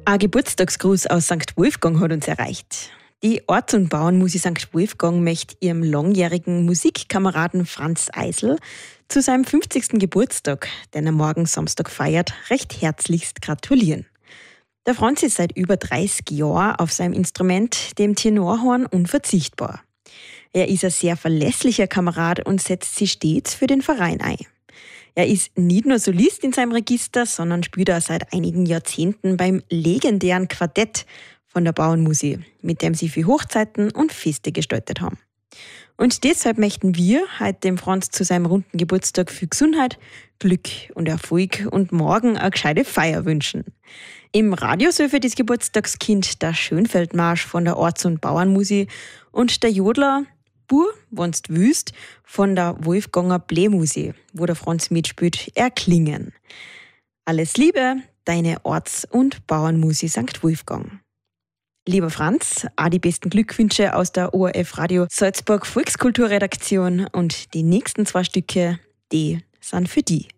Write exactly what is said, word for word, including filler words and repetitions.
Ein Geburtstagsgruß aus Sankt Wolfgang hat uns erreicht. Die Orts- und Bauernmusik Sankt Wolfgang möchte ihrem langjährigen Musikkameraden Franz Eisel zu seinem fünfzigsten Geburtstag, den er morgen Samstag feiert, recht herzlichst gratulieren. Der Franz ist seit über dreißig Jahren auf seinem Instrument, dem Tenorhorn, unverzichtbar. Er ist ein sehr verlässlicher Kamerad und setzt sich stets für den Verein ein. Er ist nicht nur Solist in seinem Register, sondern spielt auch seit einigen Jahrzehnten beim legendären Quartett von der Bauernmusik, mit dem sie für Hochzeiten und Feste gestaltet haben. Und deshalb möchten wir heute dem Franz zu seinem runden Geburtstag viel Gesundheit, Glück und Erfolg und morgen eine gescheite Feier wünschen. Im Radio soll für das Geburtstagskind der Schönfeldmarsch von der Orts- und Bauernmusik und der Jodler Bur, wenn's wüsst, von der Wolfganger Blähmusik, wo der Franz mitspielt, erklingen. Alles Liebe, deine Orts- und Bauernmusik Sankt Wolfgang. Lieber Franz, auch die besten Glückwünsche aus der O R F Radio Salzburg Volkskulturredaktion und die nächsten zwei Stücke, die sind für dich.